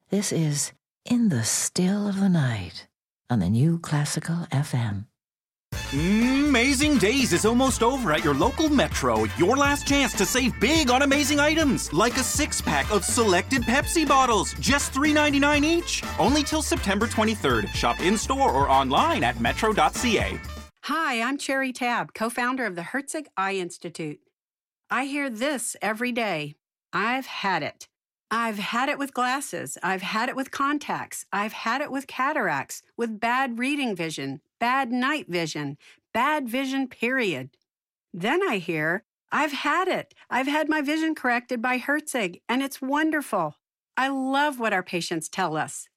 This is In the Still of the Night on the New Classical FM. Amazing Days is almost over at your local Metro. Your last chance to save big on amazing items, like a 6-pack of selected Pepsi bottles, just $3.99 each. Only till September 23rd. Shop in-store or online at metro.ca. Hi, I'm Cherry Tabb, co-founder of the Herzig Eye Institute. I hear this every day. I've had it. I've had it with glasses. I've had it with contacts. I've had it with cataracts, with bad reading vision, bad night vision, bad vision, period. Then I hear, I've had it. I've had my vision corrected by Herzig, and it's wonderful. I love what our patients tell us.